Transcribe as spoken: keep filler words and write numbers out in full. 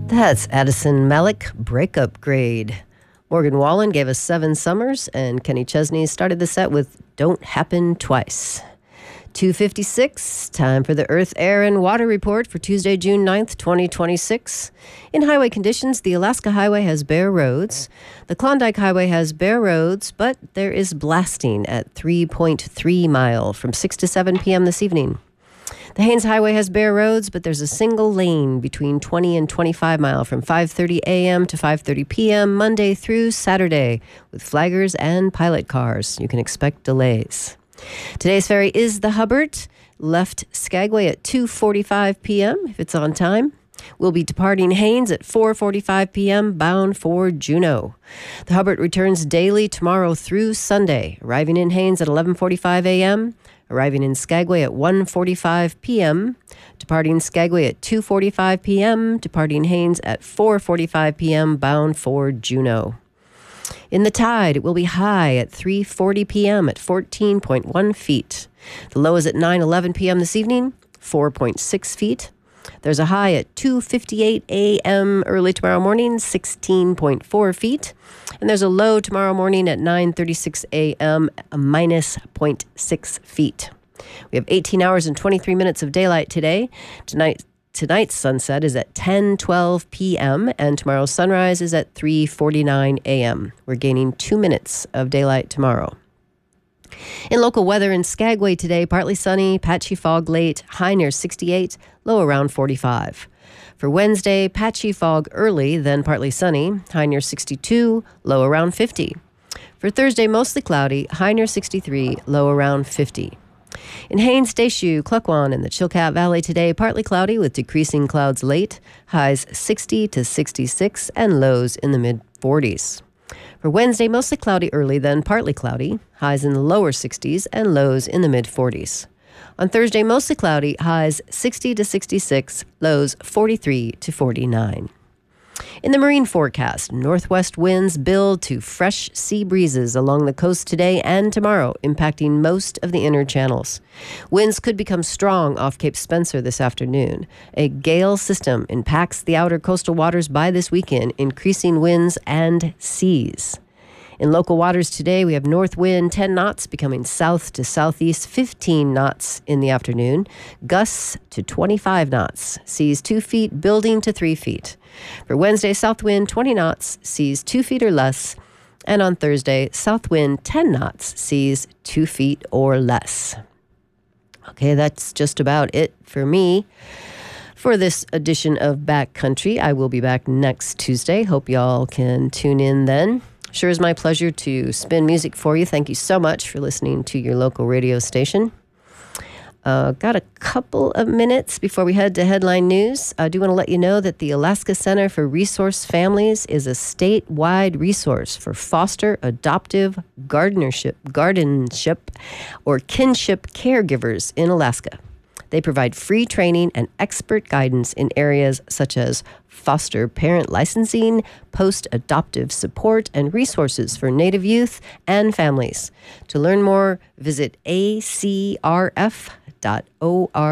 That's Addison Malik, Breakup Grade. Morgan Wallen gave us Seven Summers, and Kenny Chesney started the set with Don't Happen Twice. two fifty-six, time for the Earth, Air, and Water Report for Tuesday, June ninth, twenty twenty-six. In highway conditions, the Alaska Highway has bare roads. The Klondike Highway has bare roads, but there is blasting at three point three mile from six to seven p.m. this evening. The Haines Highway has bare roads, but there's a single lane between twenty and twenty-five mile from five thirty a.m. to five thirty p.m. Monday through Saturday with flaggers and pilot cars. You can expect delays. Today's ferry is the Hubbard, left Skagway at two forty-five p.m. if it's on time. We'll be departing Haines at four forty-five p.m. bound for Juneau. The Hubbard returns daily tomorrow through Sunday, arriving in Haines at eleven forty-five a.m., arriving in Skagway at one forty-five p.m., departing Skagway at two forty-five p.m., departing Haines at four forty-five p.m. bound for Juneau. In the tide, it will be high at three forty p.m. at fourteen point one feet. The low is at nine eleven p.m. this evening, four point six feet. There's a high at two fifty-eight a.m. early tomorrow morning, sixteen point four feet. And there's a low tomorrow morning at nine thirty-six a.m., a minus zero point six feet. We have eighteen hours and twenty-three minutes of daylight today. Tonight, tonight's sunset is at ten twelve p.m., and tomorrow's sunrise is at three forty-nine a.m. We're gaining two minutes of daylight tomorrow. In local weather in Skagway today, partly sunny, patchy fog late, high near sixty-eight, low around forty-five. For Wednesday, patchy fog early, then partly sunny, high near sixty-two, low around fifty. For Thursday, mostly cloudy, high near sixty-three, low around fifty. In Haines, Deschutes, Klukwan, and the Chilkat Valley today, partly cloudy with decreasing clouds late, highs sixty to sixty-six, and lows in the mid-forties. For Wednesday, mostly cloudy early, then partly cloudy, highs in the lower sixties and lows in the mid-forties. On Thursday, mostly cloudy, highs sixty to sixty-six, lows forty-three to forty-nine. In the marine forecast, northwest winds build to fresh sea breezes along the coast today and tomorrow, impacting most of the inner channels. Winds could become strong off Cape Spencer this afternoon. A gale system impacts the outer coastal waters by this weekend, increasing winds and seas. In local waters today, we have north wind ten knots becoming south to southeast fifteen knots in the afternoon. Gusts to twenty-five knots. Seas two feet building to three feet. For Wednesday, south wind twenty knots. Seas two feet or less. And on Thursday, south wind ten knots. Seas two feet or less. Okay, that's just about it for me. For this edition of Backcountry, I will be back next Tuesday. Hope y'all can tune in then. Sure is my pleasure to spin music for you. Thank you so much for listening to your local radio station. Uh, got a couple of minutes before we head to headline news. I do want to let you know that the Alaska Center for Resource Families is a statewide resource for foster, adoptive, gardenership, guardianship, or kinship caregivers in Alaska. They provide free training and expert guidance in areas such as foster parent licensing, post-adoptive support, and resources for Native youth and families. To learn more, visit a c r f dot org.